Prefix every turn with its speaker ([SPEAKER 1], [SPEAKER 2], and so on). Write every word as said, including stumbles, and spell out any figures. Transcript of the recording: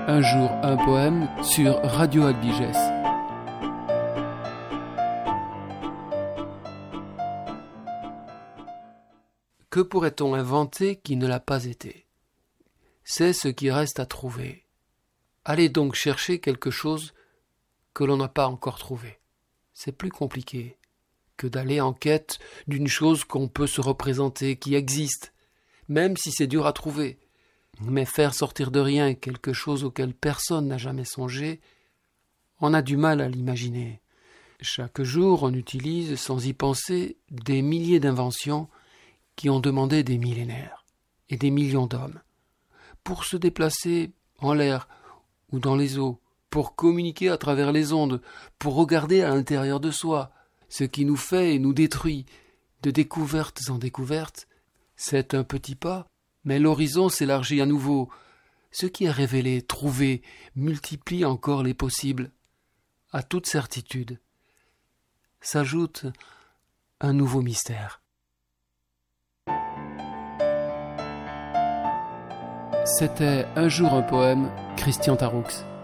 [SPEAKER 1] Un jour, un poème sur Radio Albiges. Que pourrait-on inventer qui ne l'a pas été ? C'est ce qui reste à trouver. Allez donc chercher quelque chose que l'on n'a pas encore trouvé. C'est plus compliqué que d'aller en quête d'une chose qu'on peut se représenter, qui existe, même si c'est dur à trouver. Mais faire sortir de rien quelque chose auquel personne n'a jamais songé, on a du mal à l'imaginer. Chaque jour, on utilise, sans y penser, des milliers d'inventions qui ont demandé des millénaires et des millions d'hommes pour se déplacer en l'air ou dans les eaux, pour communiquer à travers les ondes, pour regarder à l'intérieur de soi. Ce qui nous fait et nous détruit de découvertes en découvertes, c'est un petit pas, mais l'horizon s'élargit à nouveau. Ce qui est révélé, trouvé, multiplie encore les possibles. À toute certitude s'ajoute un nouveau mystère. C'était Un jour un poème, Christian Taroux.